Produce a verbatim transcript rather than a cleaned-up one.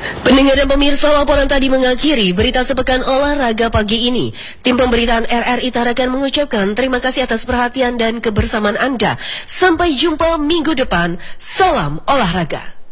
Pendengar dan pemirsa, laporan tadi mengakhiri berita sepekan olahraga pagi ini. Tim pemberitaan R R I Tarakan mengucapkan terima kasih atas perhatian dan kebersamaan Anda. Sampai jumpa minggu depan. Salam olahraga.